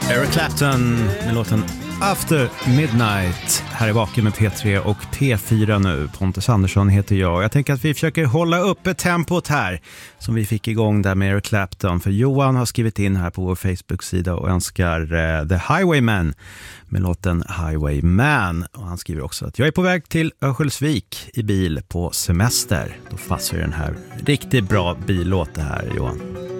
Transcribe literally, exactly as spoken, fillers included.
Eric Clapton med låten After Midnight. Här är Vaken med P tre och P fyra nu. Pontus Andersson heter jag. Jag tänker att vi försöker hålla uppe tempot här som vi fick igång där med Eric Clapton. För Johan har skrivit in här på vår Facebook-sida och önskar uh, The Highwayman med låten Highwayman. Och han skriver också att jag är på väg till Örnsköldsvik i bil på semester. Då passar den här riktigt bra billåt det här, Johan.